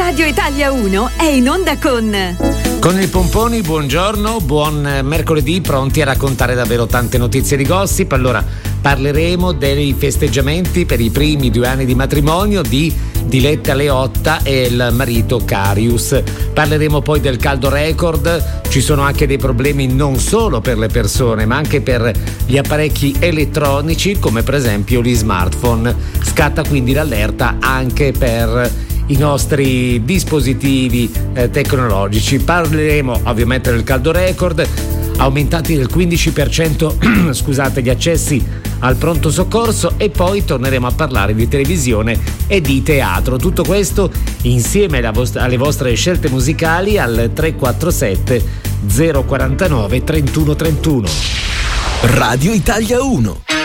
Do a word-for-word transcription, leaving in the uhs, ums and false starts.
Radio Italia uno è in onda con... Con il Pomponi, buongiorno, buon mercoledì, pronti a raccontare davvero tante notizie di gossip. Allora, parleremo dei festeggiamenti per i primi due anni di matrimonio di Diletta Leotta e il marito Carius. Parleremo poi del caldo record. Ci sono anche dei problemi non solo per le persone, ma anche per gli apparecchi elettronici, come per esempio gli smartphone. Scatta quindi l'allerta anche per i nostri dispositivi eh, tecnologici. Parleremo ovviamente del caldo record, aumentati del quindici per cento scusate, gli accessi al pronto soccorso, e poi torneremo a parlare di televisione e di teatro. Tutto questo insieme alla vostra, alle vostre scelte musicali al tre quattro sette zero quattro nove tre uno tre uno. Radio Italia uno.